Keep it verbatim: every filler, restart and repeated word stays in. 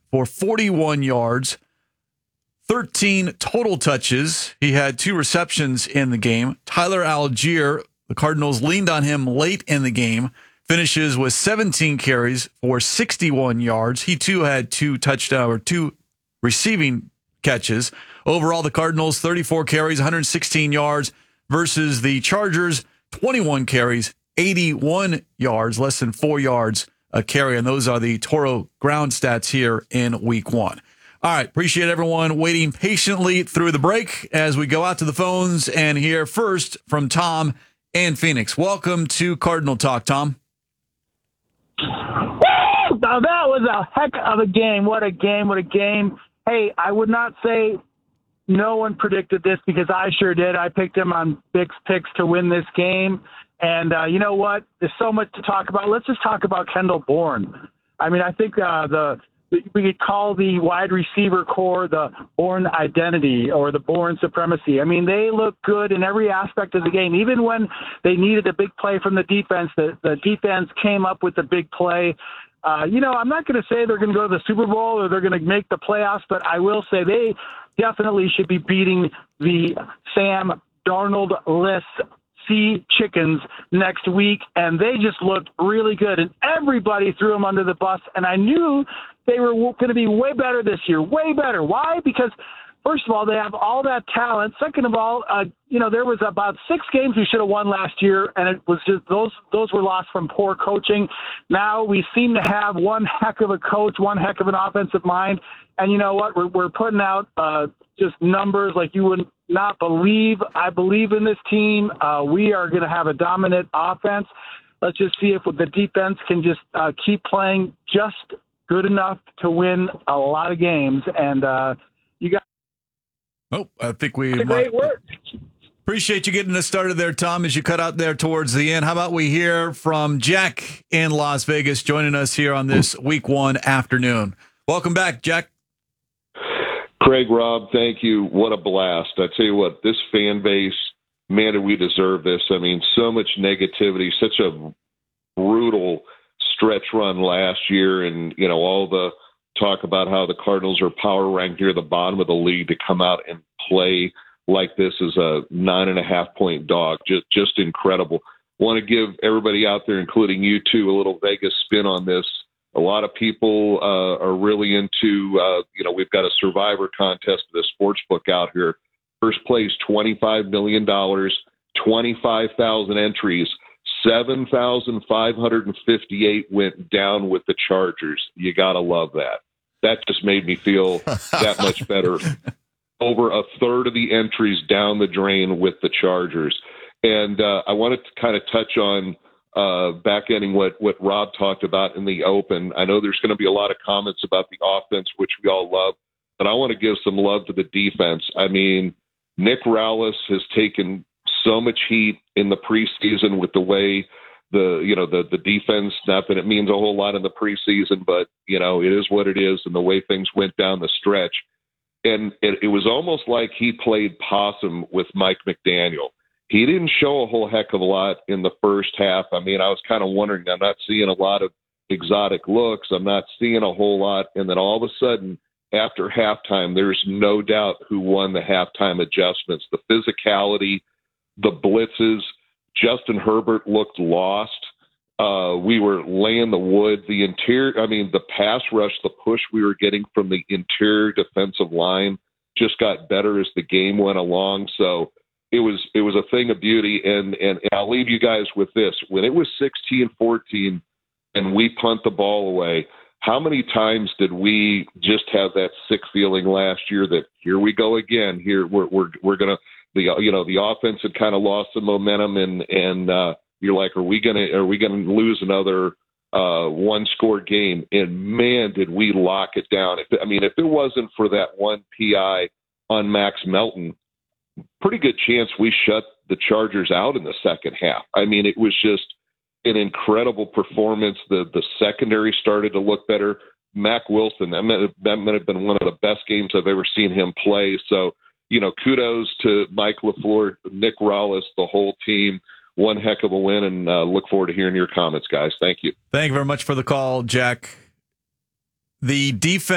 for forty-one yards, thirteen total touches. He had two receptions in the game. Tyler Algier, the Cardinals leaned on him late in the game, finishes with seventeen carries for sixty-one yards. He too had two touchdown or two receiving catches. Overall, the Cardinals, thirty-four carries, one hundred sixteen yards versus the Chargers, twenty-one carries, eighty-one yards, less than four yards a carry. And those are the Toro ground stats here in week one. All right. Appreciate everyone waiting patiently through the break as we go out to the phones and hear first from Tom in Phoenix. Welcome to Cardinal Talk, Tom. Now that was a heck of a game. What a game. What a game. Hey, I would not say no one predicted this because I sure did. I picked him on Bix Picks to win this game. And uh, you know what? There's so much to talk about. Let's just talk about Kendall Bourne. I mean, I think uh, the we could call the wide receiver core the Bourne identity or the Bourne supremacy. I mean, they look good in every aspect of the game. Even when they needed a big play from the defense, the, the defense came up with the big play. Uh, you know, I'm not going to say they're going to go to the Super Bowl or they're going to make the playoffs, but I will say they definitely should be beating the Sam Darnold-less Sea Chickens next week, and they just looked really good, and everybody threw them under the bus, and I knew they were going to be way better this year, way better. Why? Because, first of all, they have all that talent. Second of all, uh, you know, there was about six games we should have won last year, and it was just those those were lost from poor coaching. Now we seem to have one heck of a coach, one heck of an offensive mind, and you know what? We're, we're putting out uh, just numbers like you would not believe. I believe in this team. Uh, we are going to have a dominant offense. Let's just see if the defense can just uh, keep playing just good enough to win a lot of games. And uh, you got. Oh, I think we That's a great work. Appreciate you getting us started there, Tom, as you cut out there towards the end. How about we hear from Jack in Las Vegas joining us here on this week one afternoon. Welcome back, Jack. Craig, Rob, thank you. What a blast. I tell you what, this fan base, man, do we deserve this. I mean, so much negativity, such a brutal stretch run last year, and, you know, all the talk about how the Cardinals are power ranked near the bottom of the league to come out and play like this as a nine and a half point dog. Just, just incredible. Want to give everybody out there, including you two, a little Vegas spin on this. A lot of people uh, are really into, uh, you know, we've got a survivor contest for the sports book out here. First place, twenty-five million dollars, twenty-five thousand entries, seven thousand five hundred fifty-eight went down with the Chargers. You got to love that. That just made me feel that much better. Over a third of the entries down the drain with the Chargers. And uh, I wanted to kind of touch on uh, back-ending what, what Rob talked about in the open. I know there's going to be a lot of comments about the offense, which we all love, but I want to give some love to the defense. I mean, Nick Rallis has taken so much heat in the preseason with the way the, you know, the, the defense, not that it means a whole lot in the preseason, but, you know, it is what it is, and the way things went down the stretch. And it, it was almost like he played possum with Mike McDaniel. He didn't show a whole heck of a lot in the first half. I mean, I was kind of wondering, I'm not seeing a lot of exotic looks. I'm not seeing a whole lot. And then all of a sudden, after halftime, there's no doubt who won the halftime adjustments. The physicality, the blitzes. Justin Herbert looked lost. Uh, we were laying the wood. The interior, I mean, the pass rush, the push we were getting from the interior defensive line just got better as the game went along. So it was it was a thing of beauty. And, and, and I'll leave you guys with this. When it was sixteen fourteen and we punt the ball away, how many times did we just have that sick feeling last year that here we go again? Here we're we're we're gonna the you know the offense had kind of lost the momentum, and and uh, you're like, are we gonna are we gonna lose another uh, one score game? And man, did we lock it down! If I mean, if it wasn't for that one P I on Max Melton, pretty good chance we shut the Chargers out in the second half. I mean, it was just an incredible performance. The the secondary started to look better. Mac Wilson, that might, have, that might have been one of the best games I've ever seen him play. So, you know, kudos to Mike LaFleur, Nick Rallis, the whole team. One heck of a win, and uh, look forward to hearing your comments, guys. Thank you. Thank you very much for the call, Jack. The defense